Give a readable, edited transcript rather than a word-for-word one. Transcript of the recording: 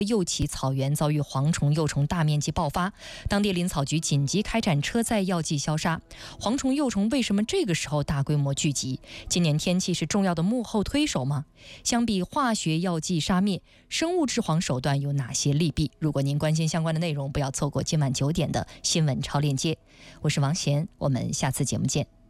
右旗草原遭遇蝗虫、幼虫大面积爆发，当地林草局紧急开展车载药剂消杀。蝗虫、幼虫为什么这个时候大规模聚集？今年天气是重要的幕后推手吗？相比化学药剂杀灭，生物治蝗手段有哪些利弊？如果您关心相关的内容，不要错过今晚9点的新闻超链接。我是王贤，我们下次节目见。